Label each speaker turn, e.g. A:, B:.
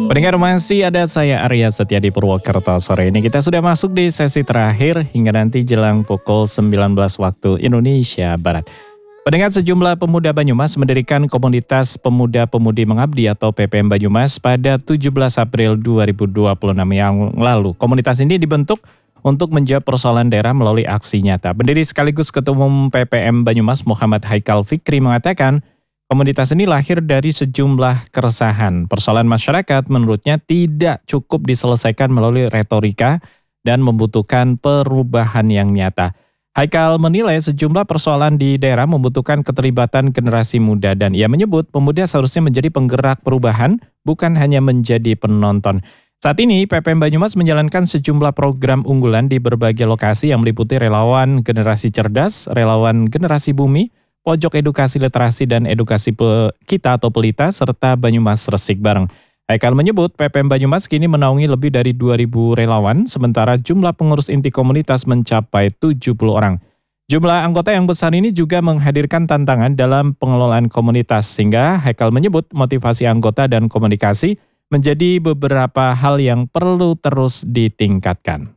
A: Pendengar, masih ada saya Arya Setia di Purwokerto. Sore ini kita sudah masuk di sesi terakhir hingga nanti jelang pukul 19 waktu Indonesia Barat. Pendengar, sejumlah pemuda Banyumas mendirikan komunitas Pemuda-Pemudi Mengabdi atau PPM Banyumas pada 17 April 2026 yang lalu. Komunitas ini dibentuk untuk menjawab persoalan daerah melalui aksi nyata. Pendiri sekaligus Ketua Umum PPM Banyumas Muhammad Haikal Fikri mengatakan, komunitas ini lahir dari sejumlah keresahan. Persoalan masyarakat menurutnya tidak cukup diselesaikan melalui retorika dan membutuhkan perubahan yang nyata. Haikal menilai sejumlah persoalan di daerah membutuhkan keterlibatan generasi muda dan ia menyebut pemuda seharusnya menjadi penggerak perubahan, bukan hanya menjadi penonton. Saat ini PPM Banyumas menjalankan sejumlah program unggulan di berbagai lokasi yang meliputi relawan generasi cerdas, relawan generasi bumi, pojok edukasi literasi dan edukasi kita atau pelita, serta Banyumas Resik Bareng. Haikal menyebut PPM Banyumas kini menaungi lebih dari 2.000 relawan, sementara jumlah pengurus inti komunitas mencapai 70 orang. Jumlah anggota yang besar ini juga menghadirkan tantangan dalam pengelolaan komunitas, sehingga Haikal menyebut motivasi anggota dan komunikasi menjadi beberapa hal yang perlu terus ditingkatkan.